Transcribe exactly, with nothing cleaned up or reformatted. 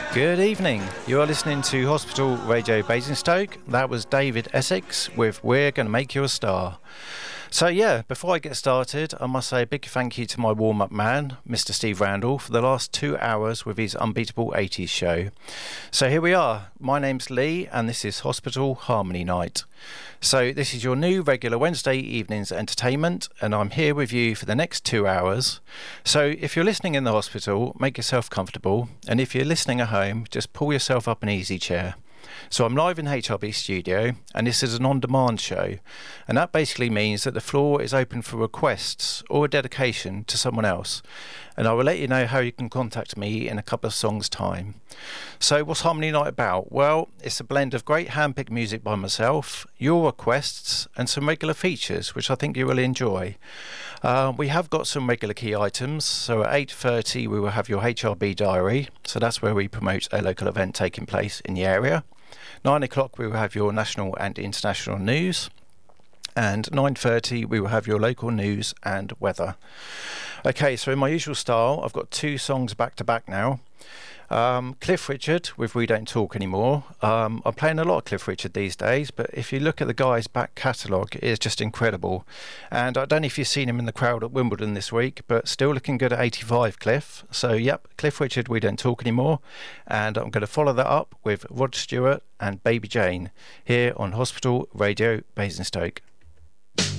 Good evening. You are listening to Hospital Radio Basingstoke. That was David Essex with We're Gonna Make You a Star. So yeah, before I get started, I must say a big thank you to my warm-up man, Mister Steve Randall, for the last two hours with his Unbeatable eighties show. So here we are. My name's Lee, and this is Hospital Harmony Night. So this is your new regular Wednesday evenings entertainment, and I'm here with you for the next two hours. So if you're listening in the hospital, make yourself comfortable, and if you're listening at home, just pull yourself up an easy chair. So I'm live in H R B studio, and this is an on-demand show, and that basically means that the floor is open for requests or a dedication to someone else, and I will let you know how you can contact me in a couple of songs' time. So what's Harmony Night about? Well, it's a blend of great hand-picked music by myself, your requests, and some regular features, which I think you will enjoy. Uh, we have got some regular key items, so at eight thirty we will have your H R B diary, so that's where we promote a local event taking place in the area. nine o'clock we will have your national and international news, and nine thirty we will have your local news and weather. Okay, so in my usual style, I've got two songs back to back now. Um, Cliff Richard with We Don't Talk Anymore. Um, I'm playing a lot of Cliff Richard these days, but if you look at the guy's back catalogue, it is just incredible. And I don't know if you've seen him in the crowd at Wimbledon this week, but still looking good at eighty-five, Cliff. So, yep, Cliff Richard, We Don't Talk Anymore. And I'm going to follow that up with Rod Stewart and Baby Jane here on Hospital Radio Basingstoke.